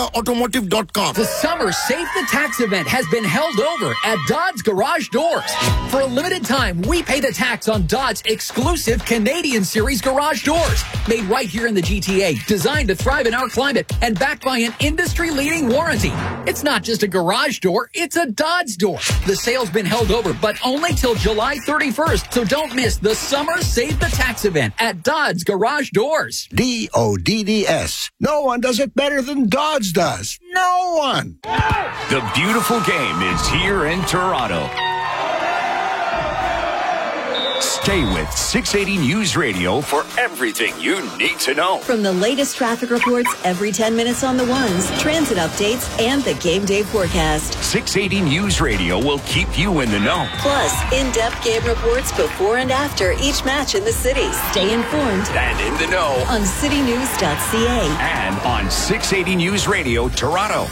Automotive.com. The Summer Save the Tax event has been held over at Dodds Garage Doors. For a limited time, we pay the tax on Dodds exclusive Canadian Series garage doors. Made right here in the GTA, designed to thrive in our climate, and backed by an industry-leading warranty. It's not just a garage door, it's a Dodds door. The sale's been held over, but only till July 31st, so don't miss the Summer Save the Tax event at Dodds Garage Doors. DODDS. No one does it better than Dodds does. No one. The beautiful game is here in Toronto. Stay with 680 News Radio for everything you need to know. From the latest traffic reports every 10 minutes on the ones, transit updates, and the game day forecast. 680 News Radio will keep you in the know. Plus, in-depth game reports before and after each match in the city. Stay informed And in the know on citynews.ca. and on 680 News Radio Toronto.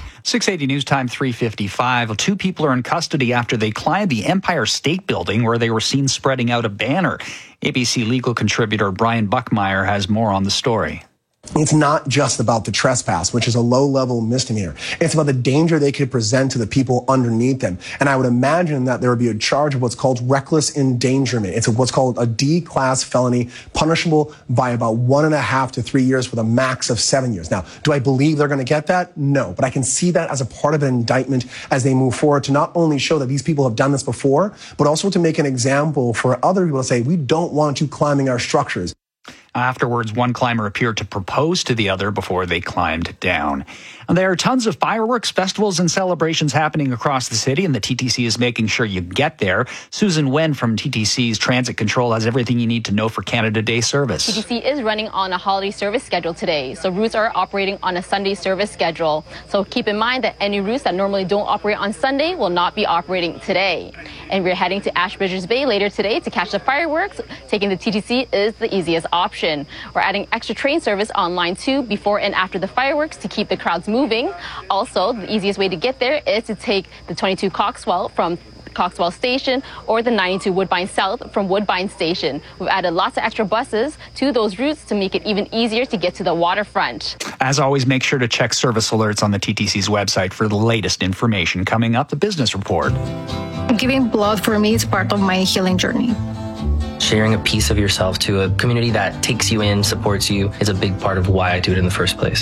680 News Time 3:55. Two people are in custody after they climbed the Empire State Building where they were seen spreading out a banner. ABC legal contributor Brian Buckmeyer has more on the story. It's not just about the trespass, which is a low-level misdemeanor. It's about the danger they could present to the people underneath them. And I would imagine that there would be a charge of what's called reckless endangerment. It's what's called a D-class felony, punishable by about 1.5 to 3 years with a max of 7 years. Now, do I believe they're going to get that? No. But I can see that as a part of an indictment as they move forward to not only show that these people have done this before, but also to make an example for other people to say, we don't want you climbing our structures. Afterwards, one climber appeared to propose to the other before they climbed down. And there are tons of fireworks, festivals, and celebrations happening across the city, and the TTC is making sure you get there. Susan Wen from TTC's Transit Control has everything you need to know for Canada Day service. TTC is running on a holiday service schedule today, so routes are operating on a Sunday service schedule. So keep in mind that any routes that normally don't operate on Sunday will not be operating today. And we're heading to Ashbridges Bay later today to catch the fireworks. Taking the TTC is the easiest option. We're adding extra train service on line 2 before and after the fireworks to keep the crowds moving. Also, the easiest way to get there is to take the 22 Coxwell from Coxwell Station or the 92 Woodbine South from Woodbine Station. We've added lots of extra buses to those routes to make it even easier to get to the waterfront. As always, make sure to check service alerts on the TTC's website for the latest information. Coming up, the business report. Giving blood for me is part of my healing journey. Sharing a piece of yourself to a community that takes you in, supports you, is a big part of why I do it in the first place.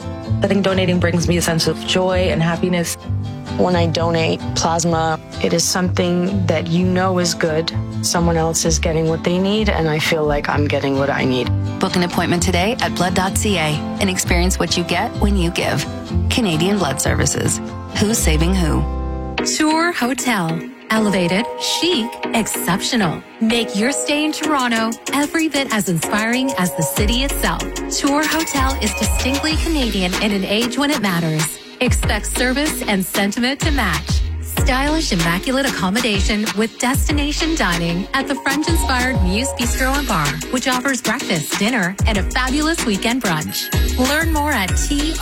I think donating brings me a sense of joy and happiness. When I donate plasma, it is something that you know is good. Someone else is getting what they need, and I feel like I'm getting what I need. Book an appointment today at blood.ca and experience what you get when you give. Canadian Blood Services. Who's saving who? Tour Hotel. Elevated, chic, exceptional. Make your stay in Toronto every bit as inspiring as the city itself. Tour Hotel is distinctly Canadian in an age when it matters. Expect service and sentiment to match. Stylish, immaculate accommodation with destination dining at the French-inspired Muse Bistro and Bar, which offers breakfast, dinner, and a fabulous weekend brunch. Learn more at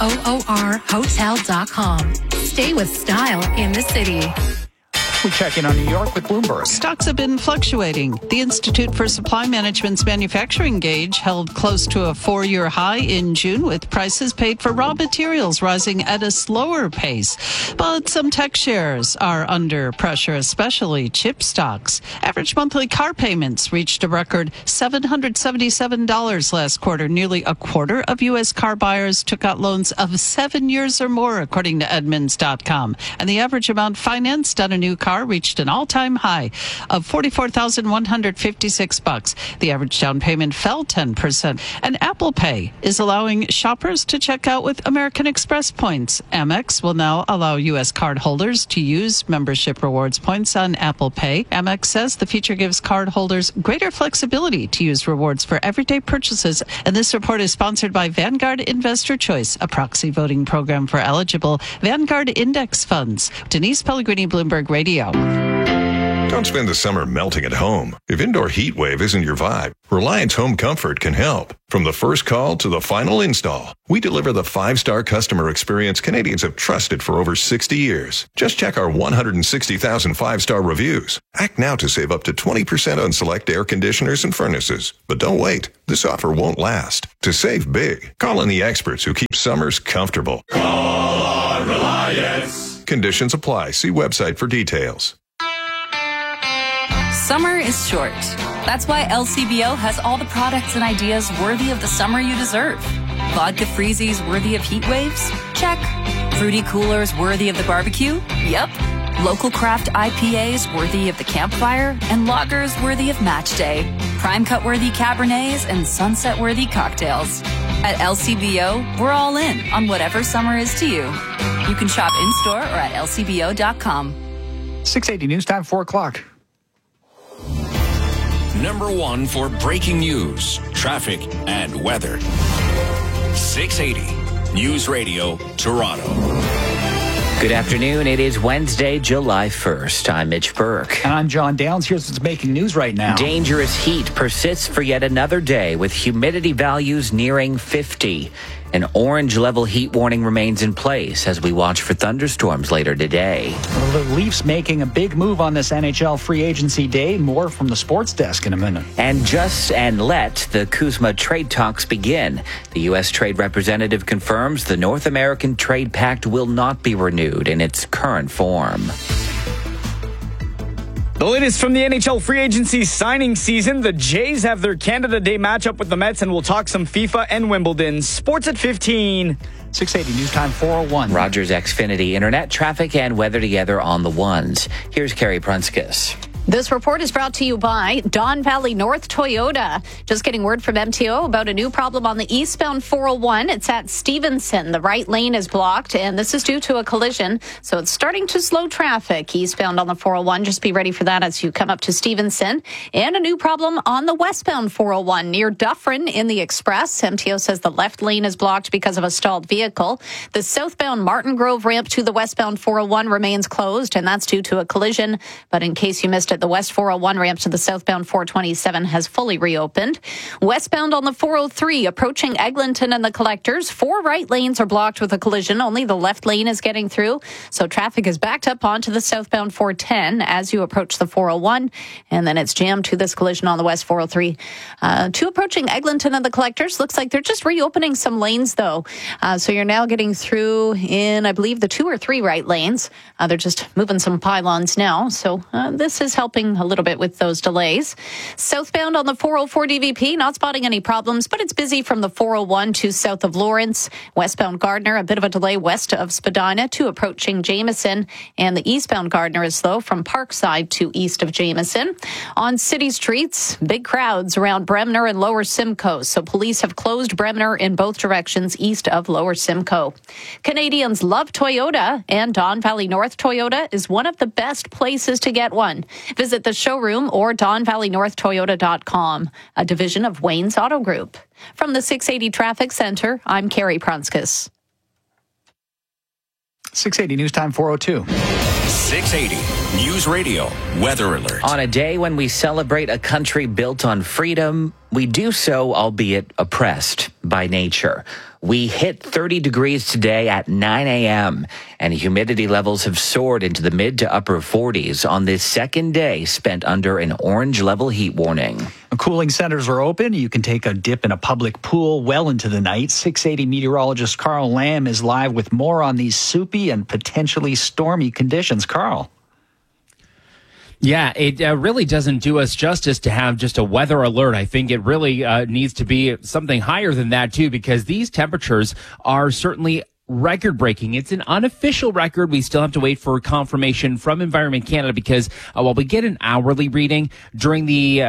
TOORhotel.com. Stay with style in the city. We check in on New York with Bloomberg. Stocks have been fluctuating. The Institute for Supply Management's manufacturing gauge held close to a 4-year high in June, with prices paid for raw materials rising at a slower pace. But some tech shares are under pressure, especially chip stocks. Average monthly car payments reached a record $777 last quarter. Nearly a quarter of U.S. car buyers took out loans of 7 years or more, according to Edmunds.com. And the average amount financed on a new car reached an all-time high of $44,156. The average down payment fell 10%. And Apple Pay is allowing shoppers to check out with American Express points. Amex will now allow U.S. cardholders to use membership rewards points on Apple Pay. Amex says the feature gives cardholders greater flexibility to use rewards for everyday purchases. And this report is sponsored by Vanguard Investor Choice, a proxy voting program for eligible Vanguard index funds. Denise Pellegrini, Bloomberg Radio. Don't spend the summer melting at home. If indoor heat wave isn't your vibe, Reliance Home Comfort can help. From the first call to the final install, we deliver the 5-star customer experience Canadians have trusted for over 60 years. Just check our 160,000 5-star reviews. Act now to save up to 20% on select air conditioners and furnaces. But don't wait. This offer won't last. To save big, call in the experts who keep summers comfortable. Call our Reliance. Conditions apply. See website for details. Summer is short. That's why LCBO has all the products and ideas worthy of the summer you deserve. Vodka freezies worthy of heat waves? Check. Fruity coolers worthy of the barbecue? Yep. Local craft IPAs worthy of the campfire? And lagers worthy of match day. Prime cut worthy Cabernets and sunset worthy cocktails. At LCBO, we're all in on whatever summer is to you. You can shop in-store or at lcbo.com. 680 news time, 4 o'clock. Number 1 for breaking news, traffic, and weather. 680 News Radio, Toronto. Good afternoon. It is Wednesday, July 1st. I'm Mitch Burke. And I'm John Downs. Here's what's making news right now. Dangerous heat persists for yet another day with humidity values nearing 50. An orange level heat warning remains in place as we watch for thunderstorms later today. Well, the Leafs making a big move on this NHL free agency day. More from the sports desk in a minute. And let the CUSMA trade talks begin. The U.S. Trade Representative confirms the North American Trade Pact will not be renewed in its current form. The latest from the NHL free agency signing season. The Jays have their Canada Day matchup with the Mets, and we'll talk some FIFA and Wimbledon. Sports at 15. 680 News Time 401. Rogers Xfinity Internet, traffic, and weather together on the ones. Here's Carrie Prunskis. This report is brought to you by Don Valley North Toyota. Just getting word from MTO about a new problem on the eastbound 401. It's at Stevenson. The right lane is blocked, and this is due to a collision. So it's starting to slow traffic eastbound on the 401. Just be ready for that as you come up to Stevenson. And a new problem on the westbound 401 near Dufferin in the Express. MTO says the left lane is blocked because of a stalled vehicle. The southbound Martin Grove ramp to the westbound 401 remains closed, and that's due to a collision. But in case you missed it, the west 401 ramp to the southbound 427 has fully reopened. Westbound on the 403, approaching Eglinton and the Collectors, 4 right lanes are blocked with a collision. Only the left lane is getting through. So traffic is backed up onto the southbound 410 as you approach the 401. And then it's jammed to this collision on the west 403. To approaching Eglinton and the Collectors, looks like they're just reopening some lanes, though. So you're now getting through in, I believe, the 2 or 3 right lanes. They're just moving some pylons now. So this is helping a little bit with those delays. Southbound on the 404 DVP, not spotting any problems, but it's busy from the 401 to south of Lawrence. Westbound Gardner, a bit of a delay west of Spadina to approaching Jameson. And the eastbound Gardner is slow from Parkside to east of Jameson. On city streets, big crowds around Bremner and Lower Simcoe. So police have closed Bremner in both directions east of Lower Simcoe. Canadians love Toyota, and Don Valley North Toyota is one of the best places to get one. Visit the showroom or DonValleyNorthToyota.com, a division of Wayne's Auto Group. From the 680 Traffic Center, I'm Carrie Prunskis. 680 News Time 402. 680 News Radio Weather Alert. On a day when we celebrate a country built on freedom, we do so, albeit oppressed by nature. We hit 30 degrees today at 9 a.m., and humidity levels have soared into the mid to upper 40s on this second day spent under an orange level heat warning. Cooling centers are open. You can take a dip in a public pool well into the night. 680 meteorologist Carl Lamb is live with more on these soupy and potentially stormy conditions. Carl. Yeah, it really doesn't do us justice to have just a weather alert. I think it really needs to be something higher than that, too, because these temperatures are certainly record-breaking. It's an unofficial record. We still have to wait for confirmation from Environment Canada because while we get an hourly reading during the,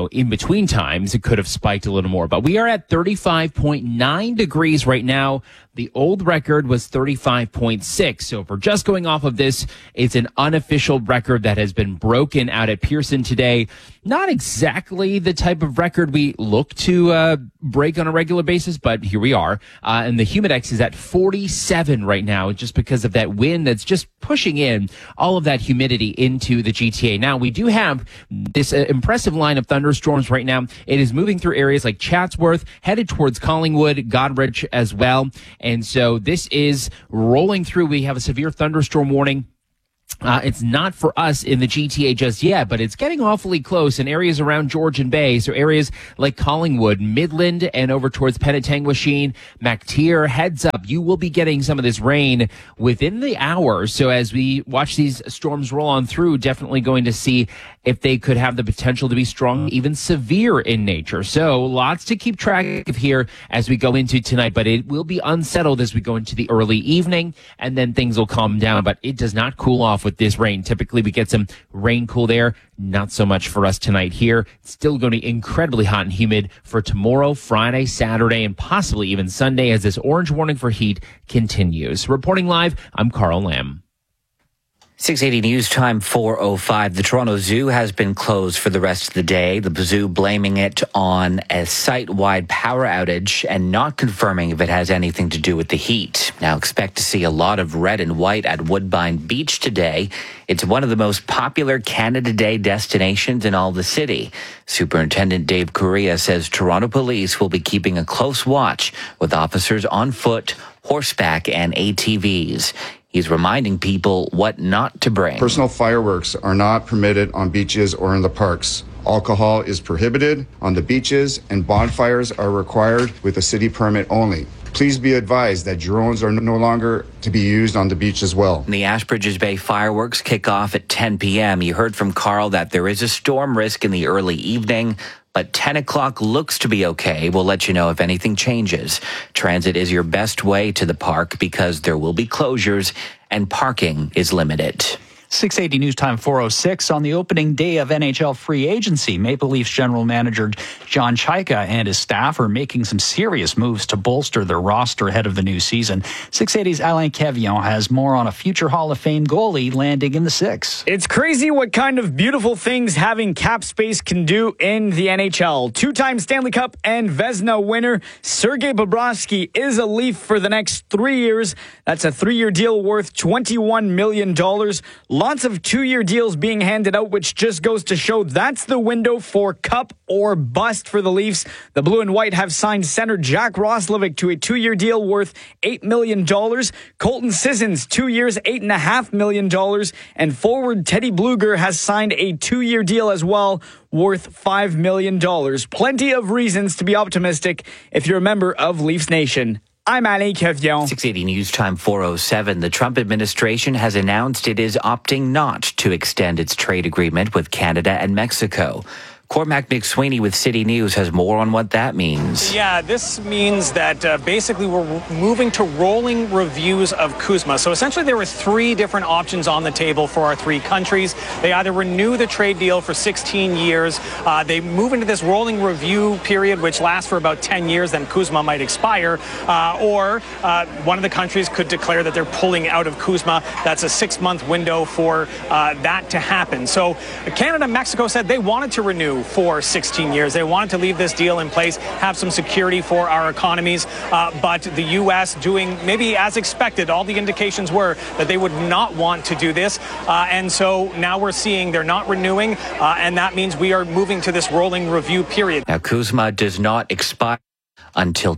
in-between times, it could have spiked a little more. But we are at 35.9 degrees right now. The old record was 35.6. So if we're just going off of this, it's an unofficial record that has been broken out at Pearson today. Not exactly the type of record we look to break on a regular basis, but here we are. And the Humidex is at 47 right now, just because of that wind that's just pushing in all of that humidity into the GTA. Now, we do have this impressive line of thunderstorms right now. It is moving through areas like Chatsworth, headed towards Collingwood, Goderich as well. And so this is rolling through. We have a severe thunderstorm warning. It's not for us in the GTA just yet, but it's getting awfully close in areas around Georgian Bay. So areas like Collingwood, Midland, and over towards Penetanguishene, MacTier. Heads up, you will be getting some of this rain within the hour. So as we watch these storms roll on through, definitely going to see if they could have the potential to be strong, even severe in nature. So lots to keep track of here as we go into tonight, but it will be unsettled as we go into the early evening, and then things will calm down, but it does not cool off with this rain. Typically we get some rain cool there. Not so much for us tonight here. It's still going to be incredibly hot and humid for tomorrow, Friday, Saturday, and possibly even Sunday as this orange warning for heat continues. Reporting live, I'm Carl Lamb. 680 News Time 4:05. The Toronto Zoo has been closed for the rest of the day. The zoo blaming it on a site-wide power outage and not confirming if it has anything to do with the heat. Now expect to see a lot of red and white at Woodbine Beach today. It's one of the most popular Canada Day destinations in all the city. Superintendent Dave Correa says Toronto police will be keeping a close watch with officers on foot, horseback, and ATVs. He's reminding people what not to bring. Personal fireworks are not permitted on beaches or in the parks. Alcohol is prohibited on the beaches, and bonfires are required with a city permit only. Please be advised that drones are no longer to be used on the beach as well. The Ashbridges Bay fireworks kick off at 10 p.m. You heard from Carl that there is a storm risk in the early evening, but 10 o'clock looks to be okay. We'll let you know if anything changes. Transit is your best way to the park because there will be closures and parking is limited. 680 News Time 4:06 on the opening day of NHL free agency. Maple Leafs general manager John Chayka and his staff are making some serious moves to bolster their roster ahead of the new season. 680's Alain Cavillon has more on a future Hall of Fame goalie landing in the six. It's crazy what kind of beautiful things having cap space can do in the NHL. Two-time Stanley Cup and Vezina winner Sergei Bobrovsky is a Leaf for the next 3 years. That's a 3-year deal worth $21 million. Lots of 2-year deals being handed out, which just goes to show that's the window for cup or bust for the Leafs. The Blue and White have signed center Jack Roslovic to a 2-year deal worth $8 million. Colton Sissons, 2 years, $8.5 million. And forward Teddy Bluger has signed a 2-year deal as well, worth $5 million. Plenty of reasons to be optimistic if you're a member of Leafs Nation. I'm Alain Cavillon. 680 News Time 4:07. The Trump administration has announced it is opting not to extend its trade agreement with Canada and Mexico. Cormac McSweeney with City News has more on what that means. Yeah, this means that basically we're moving to rolling reviews of CUSMA. So essentially there were 3 different options on the table for our 3 countries. They either renew the trade deal for 16 years, they move into this rolling review period, which lasts for about 10 years, then CUSMA might expire, or one of the countries could declare that they're pulling out of CUSMA. That's a 6-month window for that to happen. So Canada and Mexico said they wanted to renew for 16 years. They wanted to leave this deal in place, have some security for our economies, but the U.S. doing maybe as expected. All the indications were that they would not want to do this, and so now we're seeing they're not renewing, and that means we are moving to this rolling review period. Now, CUSMA does not expire until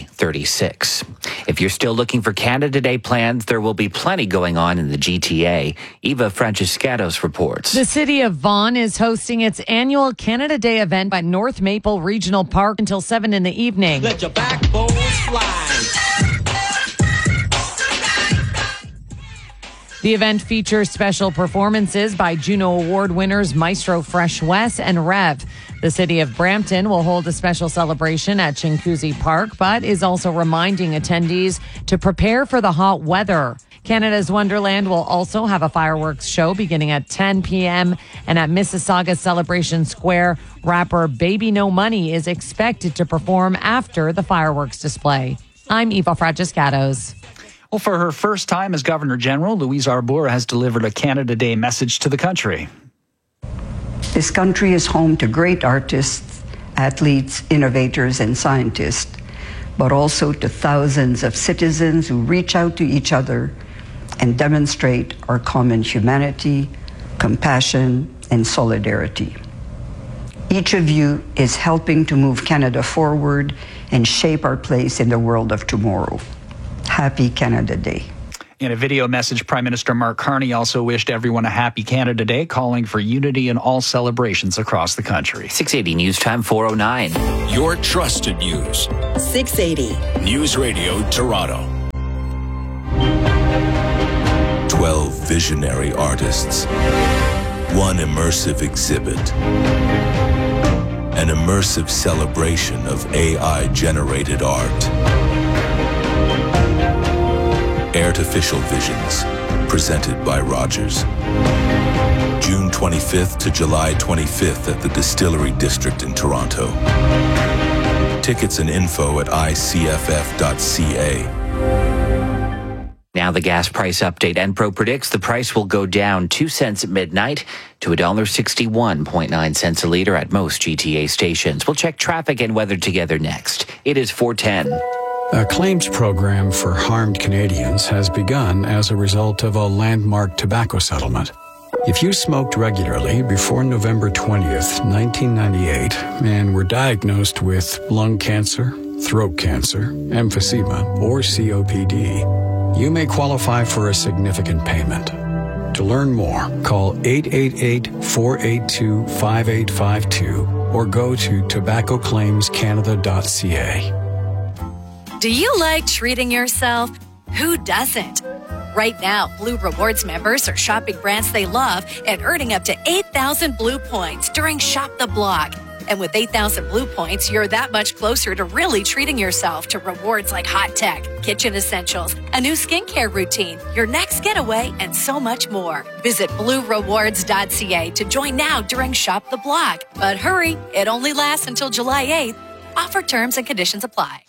2036. If you're still looking for Canada Day plans, there will be plenty going on in the GTA. Eva Franciscatos reports. The city of Vaughan is hosting its annual Canada Day event at North Maple Regional Park until 7 in the evening. Let your backbone fly. The event features special performances by Juno Award winners Maestro Fresh Wes and Rev. The city of Brampton will hold a special celebration at Chinguacousy Park, but is also reminding attendees to prepare for the hot weather. Canada's Wonderland will also have a fireworks show beginning at 10 p.m. And at Mississauga Celebration Square, rapper Baby No Money is expected to perform after the fireworks display. I'm Eva Fragiscatos. Well, for her first time as Governor General, Louise Arbour has delivered a Canada Day message to the country. This country is home to great artists, athletes, innovators, and scientists, but also to thousands of citizens who reach out to each other and demonstrate our common humanity, compassion, and solidarity. Each of you is helping to move Canada forward and shape our place in the world of tomorrow. Happy Canada Day. In a video message, Prime Minister Mark Carney also wished everyone a happy Canada Day, calling for unity in all celebrations across the country. 680 News Time 409. Your trusted news. 680 News Radio Toronto. 12 visionary artists. One immersive exhibit. An immersive celebration of AI-generated art. Artificial Visions, presented by Rogers. June 25th to July 25th at the Distillery District in Toronto. Tickets and info at icff.ca. Now the gas price update. Enpro predicts the price will go down 2 cents at midnight to $1.61.9 cents a liter at most GTA stations. We'll check traffic and weather together next. It is 4:10. A claims program for harmed Canadians has begun as a result of a landmark tobacco settlement. If you smoked regularly before November 20th, 1998, and were diagnosed with lung cancer, throat cancer, emphysema, or COPD, you may qualify for a significant payment. To learn more, call 888-482-5852 or go to tobaccoclaimscanada.ca. Do you like treating yourself? Who doesn't? Right now, Blue Rewards members are shopping brands they love and earning up to 8,000 Blue points during Shop the Block. And with 8,000 Blue points, you're that much closer to really treating yourself to rewards like hot tech, kitchen essentials, a new skincare routine, your next getaway, and so much more. Visit bluerewards.ca to join now during Shop the Block. But hurry, it only lasts until July 8th. Offer terms and conditions apply.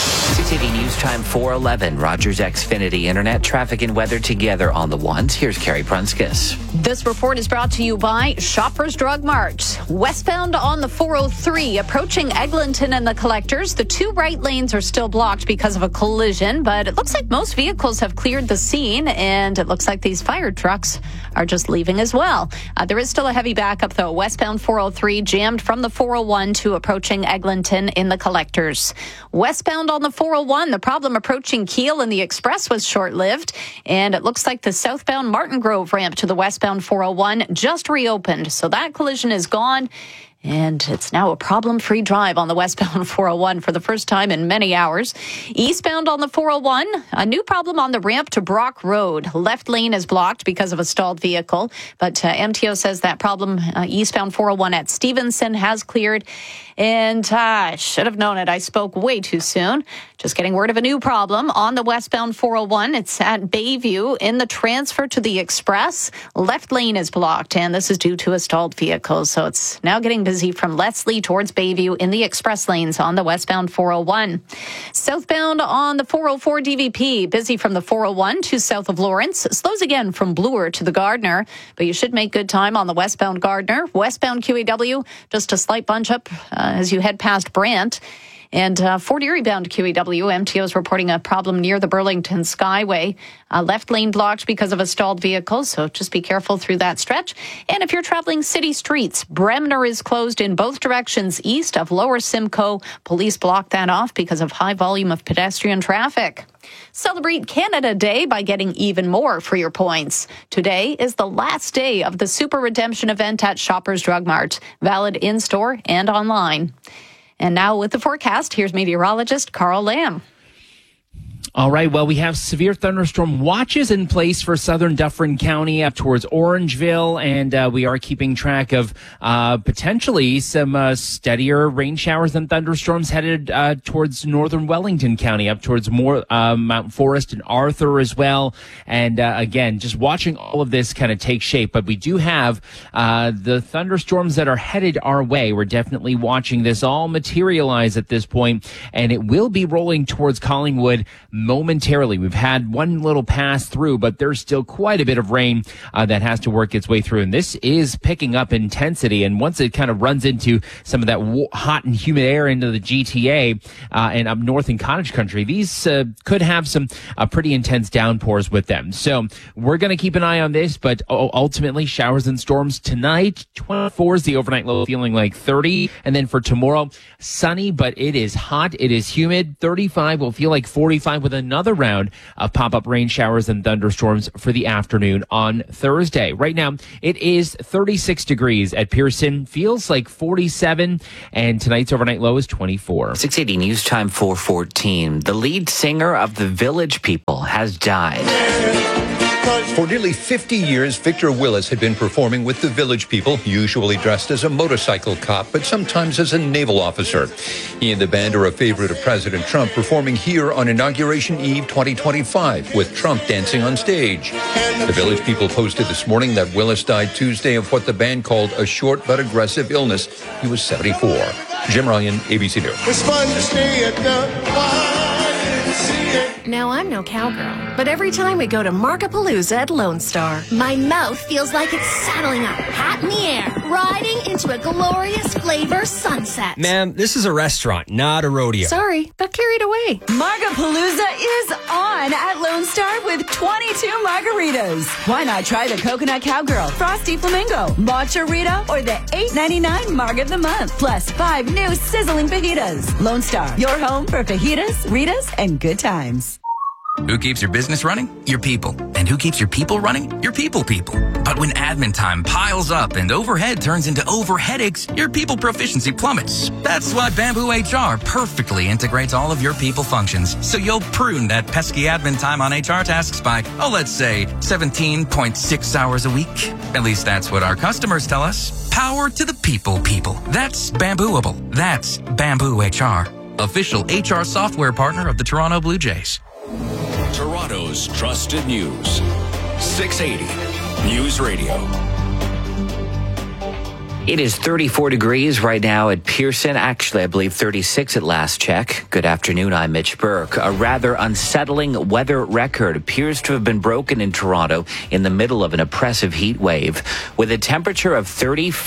680 News Time 411. Rogers Xfinity Internet, traffic and weather together on the ones. Here's Carrie Prunskis. This report is brought to you by Shoppers Drug Mart. Westbound on the 403, approaching Eglinton and the Collectors. The two right lanes are still blocked because of a collision, but it looks like most vehicles have cleared the scene, and it looks like these fire trucks are just leaving as well. There is still a heavy backup, though. Westbound 403 jammed from the 401 to approaching Eglinton in the Collectors. Westbound on the 401, the problem approaching Keele and the Express was short-lived, and it looks like the southbound Martin Grove ramp to the westbound 401 just reopened, so that collision is gone. And it's now a problem-free drive on the westbound 401 for the first time in many hours. Eastbound on the 401, a new problem on the ramp to Brock Road. Left lane is blocked because of a stalled vehicle, but MTO says that problem eastbound 401 at Stevenson has cleared. And I should have known it. I spoke way too soon. Just getting word of a new problem on the westbound 401. It's at Bayview in the transfer to the Express. Left lane is blocked, and this is due to a stalled vehicle. So it's now getting busy from Leslie towards Bayview in the express lanes on the westbound 401. Southbound on the 404 DVP, busy from the 401 to south of Lawrence. Slows again from Bloor to the Gardner, but you should make good time on the westbound Gardner. Westbound QEW, just a slight bunch up as you head past Brant. And Fort Erie bound QEW, MTO is reporting a problem near the Burlington Skyway. Left lane blocked because of a stalled vehicle, so just be careful through that stretch. And if you're traveling city streets, Bremner is closed in both directions east of Lower Simcoe. Police blocked that off because of high volume of pedestrian traffic. Celebrate Canada Day by getting even more for your points. Today is the last day of the Super Redemption event at Shoppers Drug Mart, valid in-store and online. And now with the forecast, here's meteorologist Carl Lamb. All right. Well, we have severe thunderstorm watches in place for southern Dufferin County up towards Orangeville, and we are keeping track of potentially some steadier rain showers and thunderstorms headed towards northern Wellington County, up towards more Mount Forest and Arthur as well. And again, just watching all of this kind of take shape. But we do have the thunderstorms that are headed our way. We're definitely watching this all materialize at this point, and it will be rolling towards Collingwood momentarily. We've had one little pass through, but there's still quite a bit of rain that has to work its way through. And this is picking up intensity. And once it kind of runs into some of that hot and humid air into the GTA and up north in Cottage Country, these could have some pretty intense downpours with them. So we're going to keep an eye on this, but ultimately showers and storms tonight. 24 is the overnight low, feeling like 30. And then for tomorrow, sunny, but it is hot. It is humid. 35 will feel like 45 with another round of pop-up rain showers and thunderstorms for the afternoon on Thursday. Right now, it is 36 degrees at Pearson. Feels like 47, and tonight's overnight low is 24. 680 News Time 414. The lead singer of the Village People has died. For nearly 50 years, Victor Willis had been performing with the Village People, usually dressed as a motorcycle cop, but sometimes as a naval officer. He and the band are a favorite of President Trump, performing here on Inauguration Eve 2025, with Trump dancing on stage. The Village People posted this morning that Willis died Tuesday of what the band called a short but aggressive illness. He was 74. Jim Ryan, ABC News. It's fun to stay at the Now, I'm no cowgirl, but every time we go to Markapalooza at Lone Star, my mouth feels like it's saddling up, hot in the air, riding into a glorious flavor sunset. Ma'am, this is a restaurant, not a rodeo. Sorry, got carried away. Markapalooza is on at Lone Star with 22 margaritas. Why not try the Coconut Cowgirl, Frosty Flamingo, Matcha Rita, or the $8.99 Marg of the Month, plus 5 new sizzling fajitas. Lone Star, your home for fajitas, Ritas, and good times. Who keeps your business running? Your people. And who keeps your people running? Your people. But when admin time piles up and overhead turns into overheadaches, your people proficiency plummets. That's why Bamboo HR perfectly integrates all of your people functions, so you'll prune that pesky admin time on HR tasks by, let's say, 17.6 hours a week. At least that's what our customers tell us. Power to the people. That's Bambooable. That's Bamboo HR. Official HR software partner of the Toronto Blue Jays. Toronto's trusted news. 680 News Radio. It is 34 degrees right now at Pearson. Actually, I believe 36 at last check. Good afternoon, I'm Mitch Burke. A rather unsettling weather record appears to have been broken in Toronto in the middle of an oppressive heat wave. With a temperature of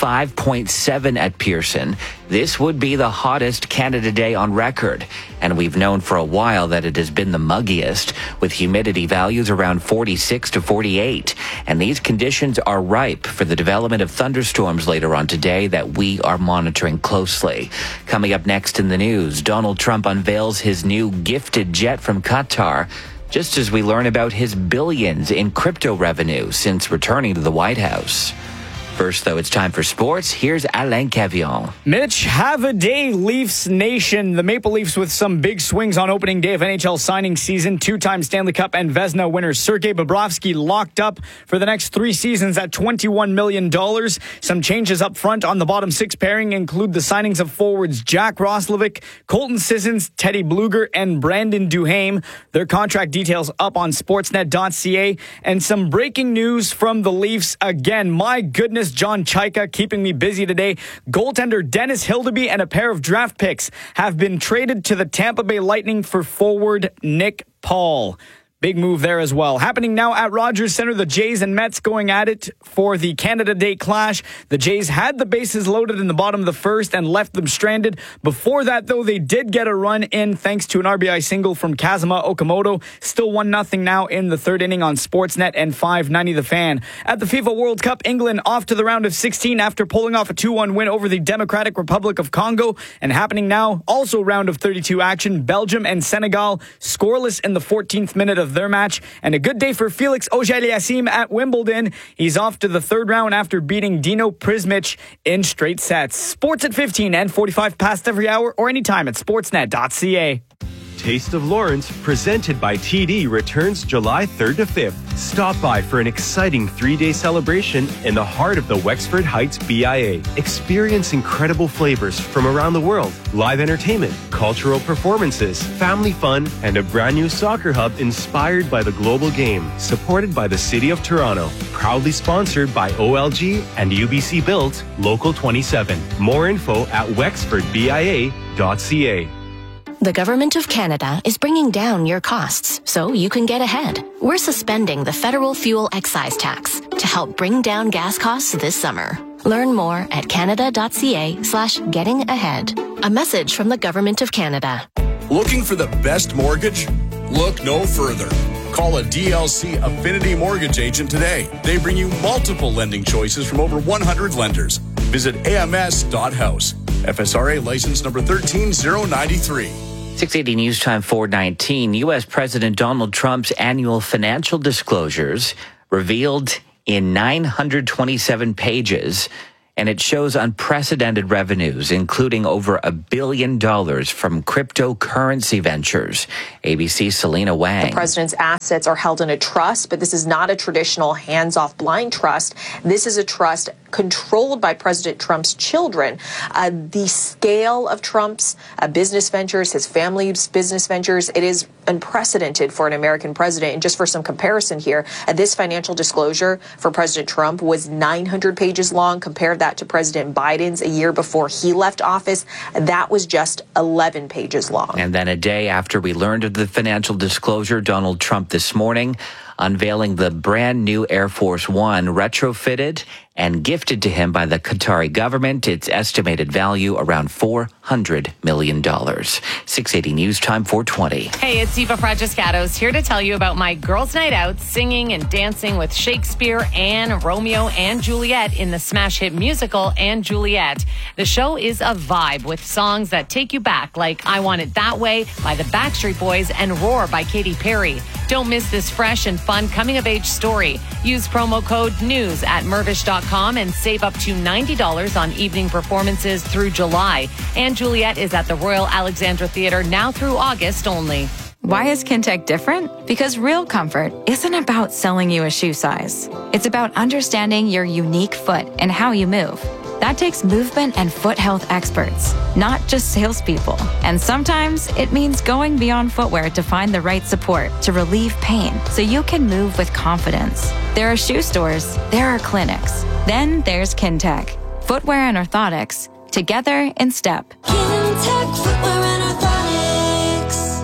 35.7 at Pearson, this would be the hottest Canada Day on record. And we've known for a while that it has been the muggiest, with humidity values around 46 to 48. And these conditions are ripe for the development of thunderstorms later on today that we are monitoring closely. Coming up next in the news, Donald Trump unveils his new gifted jet from Qatar, just as we learn about his billions in crypto revenue since returning to the White House. First, though, it's time for sports. Here's Alain Cavillon. Mitch, have a day, Leafs Nation. The Maple Leafs with some big swings on opening day of NHL signing season. Two-time Stanley Cup and Vezina winner Sergei Bobrovsky locked up for the next 3 seasons at $21 million. Some changes up front on the bottom 6 pairing include the signings of forwards Jack Roslovic, Colton Sissons, Teddy Bluger, and Brandon Duhaime. Their contract details up on sportsnet.ca. And some breaking news from the Leafs again. My goodness, John Chaika keeping me busy today. Goaltender Dennis Hildeby and a pair of draft picks have been traded to the Tampa Bay Lightning for forward Nick Paul. Big move there as well. Happening now at Rogers Centre, the Jays and Mets going at it for the Canada Day clash. The Jays had the bases loaded in the bottom of the first and left them stranded. Before that, though, they did get a run in thanks to an RBI single from Kazuma Okamoto. Still 1-0 now in the third inning on Sportsnet and 590 The Fan. At the FIFA World Cup, England off to the round of 16 after pulling off a 2-1 win over the Democratic Republic of Congo. And happening now, also round of 32 action, Belgium and Senegal scoreless in the 14th minute of their match. And a good day for Felix Auger-Aliassime at Wimbledon. He's off to the third round after beating Dino Prismic in straight sets. Sports at 15 and 45 past every hour or anytime at sportsnet.ca. Taste of Lawrence, presented by TD, returns July 3rd to 5th. Stop by for an exciting 3-day celebration in the heart of the Wexford Heights BIA. Experience incredible flavors from around the world, live entertainment, cultural performances, family fun, and a brand new soccer hub inspired by the global game. Supported by the City of Toronto. Proudly sponsored by OLG and UBC Built, Local 27. More info at wexfordbia.ca. The Government of Canada is bringing down your costs so you can get ahead. We're suspending the federal fuel excise tax to help bring down gas costs this summer. Learn more at canada.ca/getting-ahead. A message from the Government of Canada. Looking for the best mortgage? Look no further. Call a DLC Affinity Mortgage agent today. They bring you multiple lending choices from over 100 lenders. Visit ams.house. FSRA license number 13093. 680 News Time 419. U.S. President Donald Trump's annual financial disclosures revealed in 927 pages, and it shows unprecedented revenues, including over $1 billion from cryptocurrency ventures. ABC's Selena Wang. The president's assets are held in a trust, but this is not a traditional hands-off blind trust. This is a trust controlled by President Trump's children. The scale of Trump's business ventures, his family's business ventures, it is unprecedented for an American president. And just for some comparison here, this financial disclosure for President Trump was 900 pages long. Compare that to President Biden's a year before he left office. That was just 11 pages long. And then a day after we learned of the financial disclosure, Donald Trump this morning unveiling the brand new Air Force One, retrofitted and gifted to him by the Qatari government. Its estimated value around $400 million. 680 News Time 420. Hey, it's Eva Fragiscatos here to tell you about my girls' night out, singing and dancing with Shakespeare and Romeo and Juliet in the smash hit musical and Juliet. The show is a vibe with songs that take you back, like I Want It That Way by the Backstreet Boys and Roar by Katy Perry. Don't miss this fresh and fun coming-of-age story. Use promo code NEWS at Mirvish.com and save up to $90 on evening performances through July. And Juliet is at the Royal Alexandra Theatre now through August only. Why is Kintec different? Because real comfort isn't about selling you a shoe size. It's about understanding your unique foot and how you move. That takes movement and foot health experts, not just salespeople. And sometimes it means going beyond footwear to find the right support to relieve pain so you can move with confidence. There are shoe stores, there are clinics. Then there's Kintec. Footwear and orthotics, together in step. Kintec Footwear and Orthotics.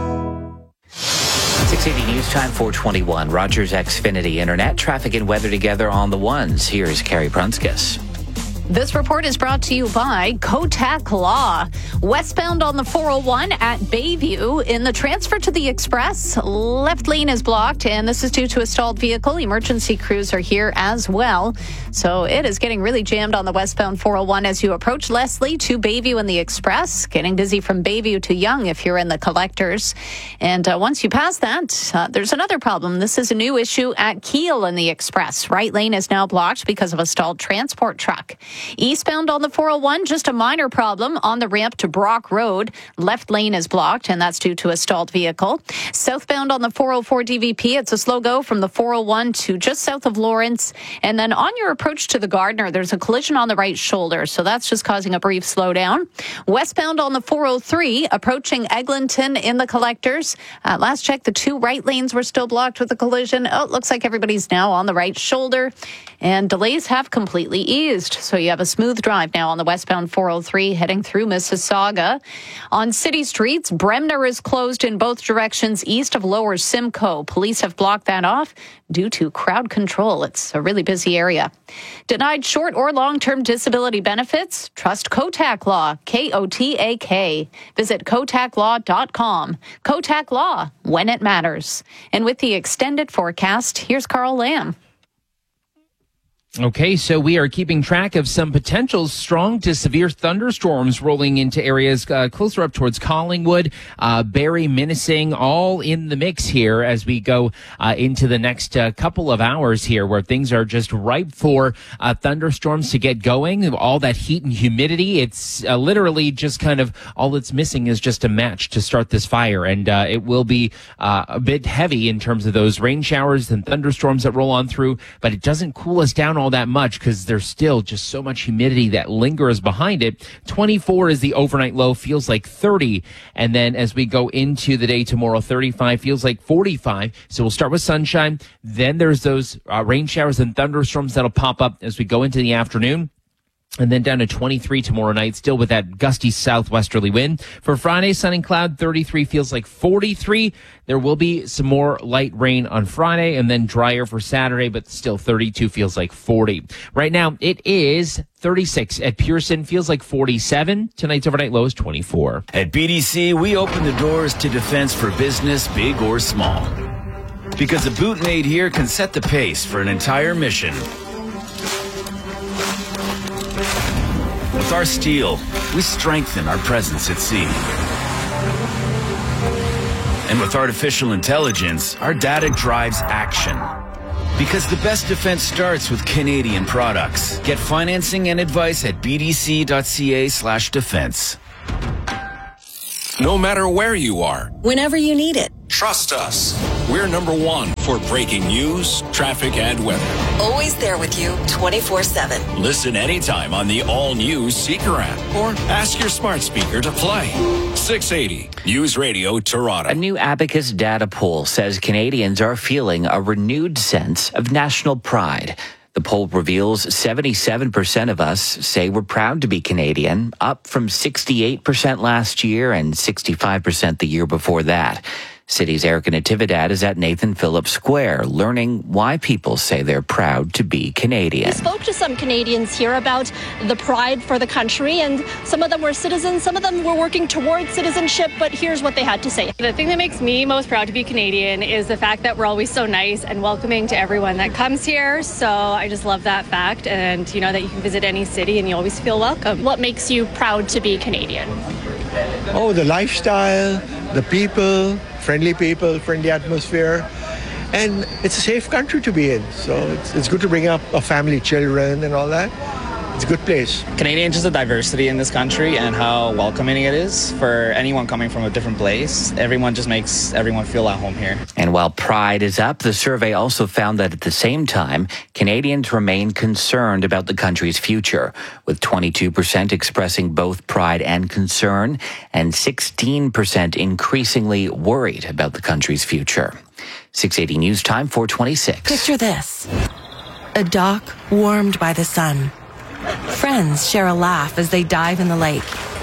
680 News Time 421. Rogers Xfinity Internet. Traffic and weather together on the ones. Here's Carrie Prunskis. This report is brought to you by Kotak Law. Westbound on the 401 at Bayview in the transfer to the Express. Left lane is blocked, and this is due to a stalled vehicle. Emergency crews are here as well. So it is getting really jammed on the westbound 401 as you approach Leslie to Bayview in the Express. Getting busy from Bayview to Yonge if you're in the collectors. And once you pass that, there's another problem. This is a new issue at Keele in the Express. Right lane is now blocked because of a stalled transport truck. Eastbound on the 401, just a minor problem on the ramp to Brock Road. Left lane is blocked, and that's due to a stalled vehicle. Southbound on the 404 DVP, it's a slow go from the 401 to just south of Lawrence. And then on your approach to the Gardner, there's a collision on the right shoulder, so that's just causing a brief slowdown. Westbound on the 403, approaching Eglinton in the collectors. Last check, the two right lanes were still blocked with a collision. Oh, it looks like everybody's now on the right shoulder, and delays have completely eased. So you have a smooth drive now on the westbound 403 heading through Mississauga. On city streets, Bremner is closed in both directions east of Lower Simcoe. Police have blocked that off due to crowd control. It's a really busy area. Denied short or long-term disability benefits? Trust Kotak Law, Kotak. Visit kotaklaw.com. Kotak Law, when it matters. And with the extended forecast, here's Carl Lamb. Okay, so we are keeping track of some potential strong to severe thunderstorms rolling into areas closer up towards Collingwood, Barrie, Minising, all in the mix here as we go into the next couple of hours here, where things are just ripe for thunderstorms to get going. All that heat and humidity, it's literally just kind of all it's missing is just a match to start this fire, and it will be a bit heavy in terms of those rain showers and thunderstorms that roll on through, but it doesn't cool us down all that much because there's still just so much humidity that lingers behind it. 24 is the overnight low, feels like 30. And then as we go into the day tomorrow, 35 feels like 45. So we'll start with sunshine. Then there's those rain showers and thunderstorms that'll pop up as we go into the afternoon. And then down to 23 tomorrow night, still with that gusty southwesterly wind. For Friday, sun and cloud, 33 feels like 43. There will be some more light rain on Friday and then drier for Saturday, but still 32 feels like 40. Right now, it is 36 at Pearson, feels like 47. Tonight's overnight low is 24. At BDC, we open the doors to defense for business, big or small. Because a boot made here can set the pace for an entire mission. With our steel, we strengthen our presence at sea. And with artificial intelligence, our data drives action. Because the best defense starts with Canadian products. Get financing and advice at bdc.ca/defense. No matter where you are, whenever you need it. Trust us. We're number one for breaking news, traffic, and weather. Always there with you 24/7. Listen anytime on the all-new Seeker app or ask your smart speaker to play. 680 News Radio Toronto. A new Abacus data poll says Canadians are feeling a renewed sense of national pride. The poll reveals 77% of us say we're proud to be Canadian, up from 68% last year and 65% the year before that. City's Erica Natividad is at Nathan Phillips Square, learning why people say they're proud to be Canadian. We spoke to some Canadians here about the pride for the country, and some of them were citizens, some of them were working towards citizenship, but here's what they had to say. The thing that makes me most proud to be Canadian is the fact that we're always so nice and welcoming to everyone that comes here, so I just love that fact, and you know that you can visit any city and you always feel welcome. What makes you proud to be Canadian? Oh, the lifestyle, the people, friendly atmosphere, and it's a safe country to be in. So it's good to bring up a family, children, and all that. It's a good place. Canadian, just the diversity in this country and how welcoming it is for anyone coming from a different place. Everyone just makes everyone feel at home here. And while pride is up, the survey also found that at the same time, Canadians remain concerned about the country's future, with 22% expressing both pride and concern, and 16% increasingly worried about the country's future. 680 News Time, 426. Picture this. A dock warmed by the sun. Friends share a laugh as they dive in the lake.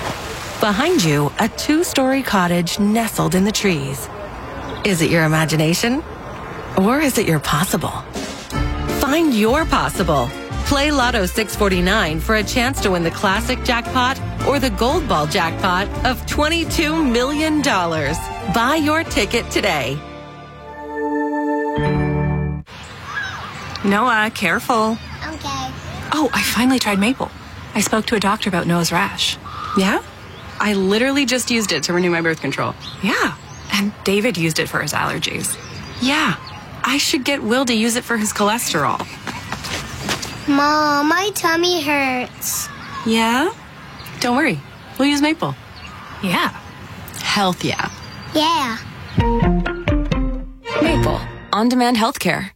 Behind you, a 2-story cottage nestled in the trees. Is it your imagination? Or is it your possible? Find your possible. Play Lotto 649 for a chance to win the classic jackpot or the gold ball jackpot of $22 million. Buy your ticket today. Noah, careful. Okay. Oh, I finally tried maple. I spoke to a doctor about nose rash. Yeah? I literally just used it to renew my birth control. Yeah. And David used it for his allergies. Yeah. I should get Will to use it for his cholesterol. Mom, my tummy hurts. Yeah? Don't worry. We'll use maple. Yeah. Health, yeah. Yeah. Maple. On-demand healthcare.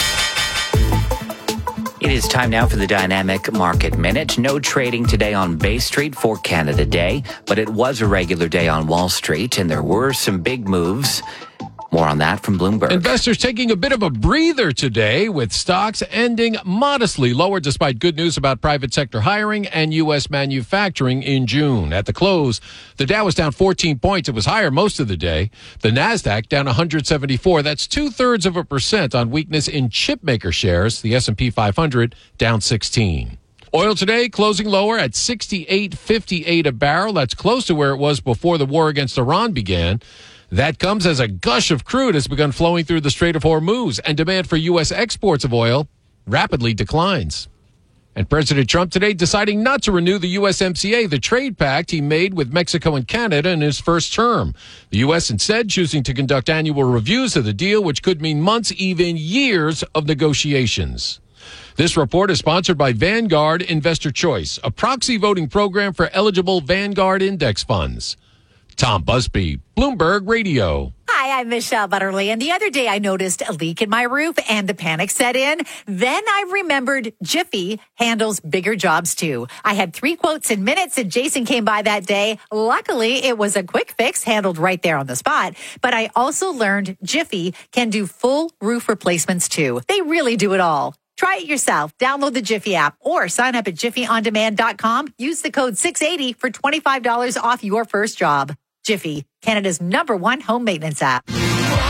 It is time now for the Dynamic Market Minute. No trading today on Bay Street for Canada Day, but it was a regular day on Wall Street, and there were some big moves. More on that from Bloomberg. Investors taking a bit of a breather today, with stocks ending modestly lower despite good news about private sector hiring and U.S. manufacturing in June. At the close, the Dow was down 14 points. It was higher most of the day. The Nasdaq down 174. That's 2/3% on weakness in chipmaker shares. The S&P 500 down 16. Oil today closing lower at $68.58 a barrel. That's close to where it was before the war against Iran began. That comes as a gush of crude has begun flowing through the Strait of Hormuz, and demand for U.S. exports of oil rapidly declines. And President Trump today deciding not to renew the USMCA, the trade pact he made with Mexico and Canada in his first term. The U.S. instead choosing to conduct annual reviews of the deal, which could mean months, even years of negotiations. This report is sponsored by Vanguard Investor Choice, a proxy voting program for eligible Vanguard index funds. Tom Busby, Bloomberg Radio. Hi, I'm Michelle Butterly, and the other day I noticed a leak in my roof and the panic set in. Then I remembered Jiffy handles bigger jobs too. I had 3 quotes in minutes and Jason came by that day. Luckily, it was a quick fix handled right there on the spot. But I also learned Jiffy can do full roof replacements too. They really do it all. Try it yourself. Download the Jiffy app or sign up at jiffyondemand.com. Use the code 680 for $25 off your first job. Jiffy, Canada's #1 home maintenance app.